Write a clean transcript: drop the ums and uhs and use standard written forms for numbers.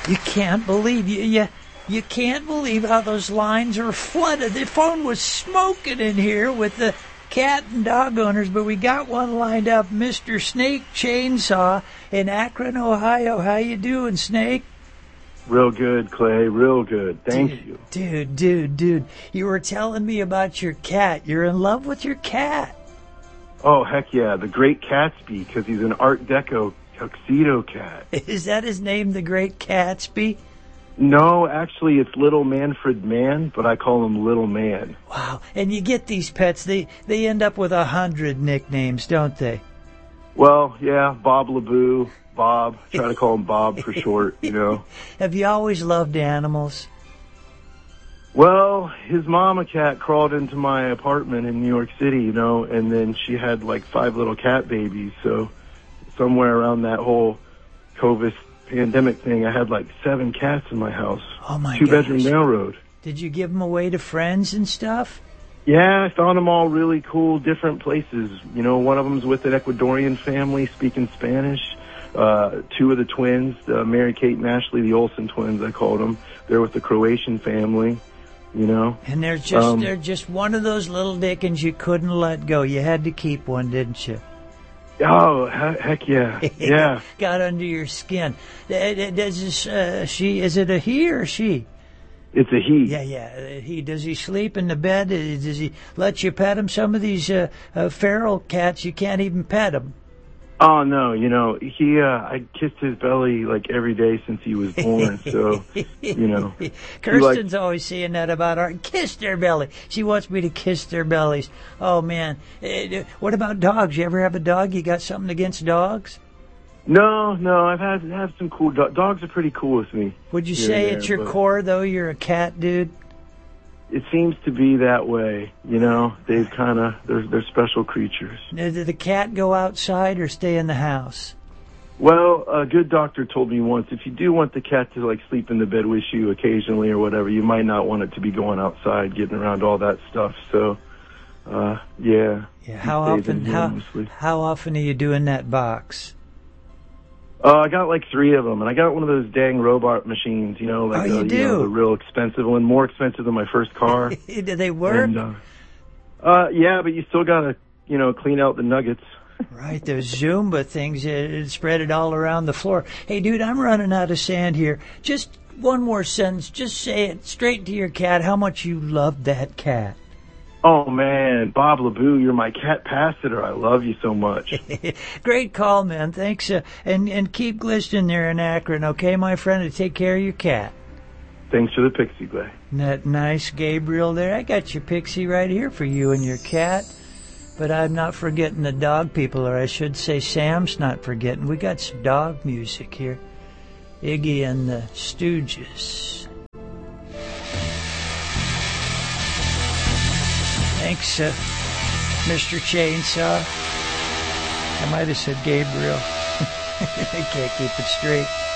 You can't believe you can't believe how those lines are flooded. The phone was smoking in here with the cat and dog owners, but we got one lined up, Mr. Snake Chainsaw in Akron, Ohio. How you doing, Snake? Real good, Clay. Real good. Thank you. Dude. You were telling me about your cat. You're in love with your cat. Oh, heck yeah. The Great Gatsby, because he's an Art Deco tuxedo cat. Is that his name, the Great Gatsby? No, actually, it's Little Manfred Mann, but I call him Little Man. Wow. And you get these pets, they end up with 100 nicknames, don't they? Well, yeah, Bob LeBou, Bob. Try to call him Bob for short, you know. Have you always loved animals? Well, his mama cat crawled into my apartment in New York City, you know, and then she had like 5 little cat babies. So somewhere around that whole COVID pandemic thing, I had like 7 cats in my house. Oh my gosh. 2-bedroom railroad. Did you give them away to friends and stuff? Yeah, I found them all really cool, different places. You know, one of them's with an Ecuadorian family speaking Spanish. 2 of the twins, Mary Kate and Ashley, the Olsen twins, I called them. They're with the Croatian family, you know. And they're just one of those little dickens you couldn't let go. You had to keep one, didn't you? Oh, heck yeah. Yeah. Got under your skin. Is it a he or she? It's a he. Yeah. He does he sleep in the bed? Does he let you pet him? Some of these feral cats, you can't even pet them. Oh no, you know, I kissed his belly like every day since he was born, so, you know. Kirsten's always saying that about our, kiss their belly. She wants me to kiss their bellies. Oh man. What about dogs? You ever have a dog? You got something against dogs? No, I've had some cool dogs are pretty cool with me. Would you say at your core though you're a cat dude? It seems to be that way, you know. They've they're special creatures. Now, did the cat go outside or stay in the house? Well, a good doctor told me once, if you do want the cat to like sleep in the bed with you occasionally or whatever, you might not want it to be going outside, getting around all that stuff. So, yeah. Yeah. How often are you doing that box? I got like 3 of them, and I got one of those dang robot machines, you know, like you do? You know, the real expensive one, more expensive than my first car. Do they work? And, yeah, but you still gotta, you know, clean out the nuggets. Right, those Zumba things, spread it all around the floor. Hey, dude, I'm running out of sand here. Just one more sentence. Just say it straight to your cat how much you love that cat. Oh, man, Bob LeBou, you're my cat passenger. I love you so much. Great call, man. Thanks. And keep glistening there in Akron, okay, my friend, and take care of your cat. Thanks for the pixie, Clay. That nice Gabriel there. I got your pixie right here for you and your cat. But I'm not forgetting the dog people, or I should say Sam's not forgetting. We got some dog music here. Iggy and the Stooges. Thanks, Mr. Chainsaw. I might have said Gabriel. I can't keep it straight.